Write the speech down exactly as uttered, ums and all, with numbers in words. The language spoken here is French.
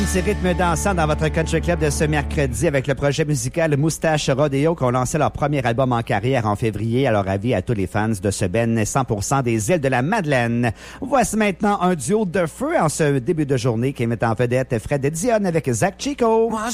Ces rythmes dansants dans votre country club de ce mercredi avec le projet musical Moustache Rodeo qui ont lancé leur premier album en carrière en février. Alors avis à tous les fans de ce ben cent pour cent des îles de la Madeleine. Voici maintenant un duo de feu en ce début de journée qui met en vedette Fred Dionne avec Zach Chico.